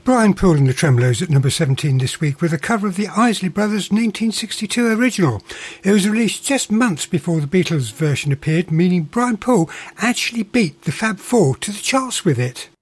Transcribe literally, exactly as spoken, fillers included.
Brian Poole and the Tremeloes at number seventeen this week with a cover of the Isley Brothers' nineteen sixty-two original. It was released just months before the Beatles version appeared, meaning Brian Poole actually beat the Fab Four to the charts with it.